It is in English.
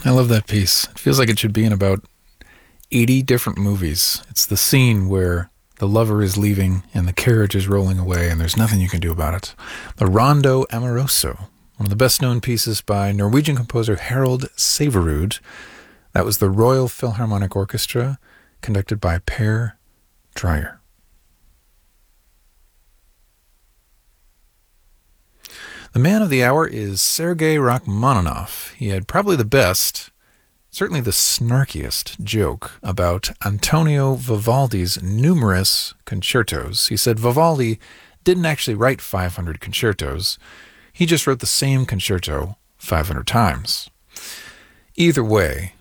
I love that piece. It feels like it should be in about 80 different movies. It's the scene where the lover is leaving and the carriage is rolling away and there's nothing you can do about it. The Rondo Amoroso, one of the best-known pieces by Norwegian composer Harald Saverud. That was the Royal Philharmonic Orchestra, conducted by Per Dreyer. The man of the hour is Sergei Rachmaninoff. He had probably the best, certainly the snarkiest joke about Antonio Vivaldi's numerous concertos. He said Vivaldi didn't actually write 500 concertos. He just wrote the same concerto 500 times. Either way,